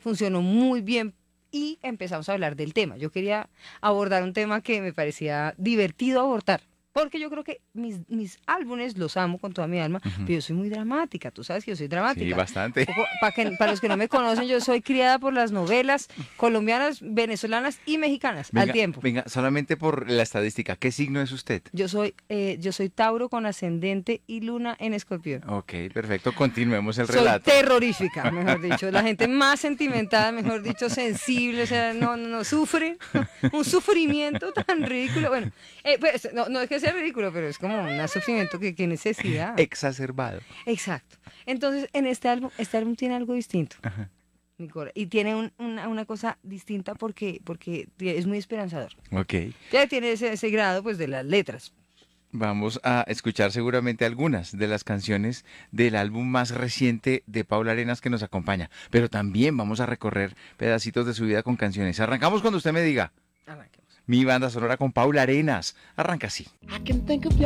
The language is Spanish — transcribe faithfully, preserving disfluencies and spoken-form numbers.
funcionó muy bien y empezamos a hablar del tema. Yo quería abordar un tema que me parecía divertido abordar. Porque yo creo que mis, mis álbumes los amo con toda mi alma, Ujú. pero yo soy muy dramática, tú sabes que yo soy Sí, dramática. bastante. Poco- pa' que- para los que no me conocen, yo soy criada por las novelas colombianas, venezolanas y mexicanas al Venga, tiempo. venga, solamente por la estadística, ¿qué signo es usted? Yo soy, eh, yo soy Tauro con ascendente y luna en Escorpión. Ok, perfecto, continuemos el Soy relato. terrorífica, mejor dicho. La gente más sentimental, mejor dicho, sensible, o sea, no, no, no sufre. Un sufrimiento tan ridículo. Bueno, eh, pues, no, no es que sea ridículo, pero es como un sufrimiento que, que necesidad. Exacerbado. Exacto. Entonces, en este álbum, este álbum tiene algo distinto. Ajá. Mi cora- Y tiene un- una, una cosa distinta porque, porque es muy esperanzador. Ok, Ya tiene ese, ese grado pues de las letras. vamos a escuchar seguramente algunas de las canciones del álbum más reciente de Paula Arenas que nos acompaña, pero también vamos a recorrer pedacitos de su vida con canciones. Arrancamos cuando usted me diga. Arranquemos. Mi banda sonora con Paula Arenas. Arranca así. I can think of